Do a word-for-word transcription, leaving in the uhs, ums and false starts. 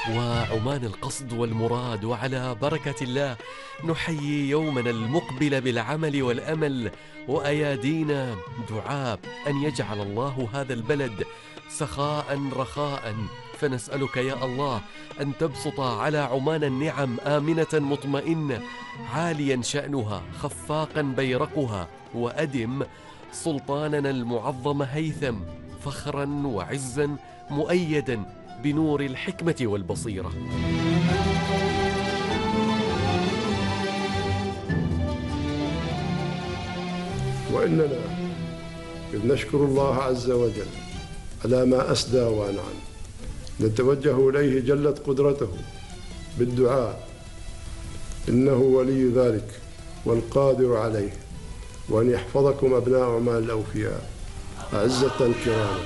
وعمان القصد والمراد، وعلى بركة الله نحيي يومنا المقبل بالعمل والأمل، وأيادينا دعاء أن يجعل الله هذا البلد سخاء رخاء. فنسألك يا الله أن تبسط على عمان النعم، آمنة مطمئنة عاليا شأنها خفاقا بيرقها، وأدم سلطاننا المعظم هيثم فخرا وعزا مؤيدا بنور الحكمة والبصيرة. وإننا إذ نشكر الله عز وجل على ما أسدى وأنعم نتوجه إليه جلت قدرته بالدعاء، إنه ولي ذلك والقادر عليه، وأن يحفظكم أبناء عمان الأوفياء أعزة كراما.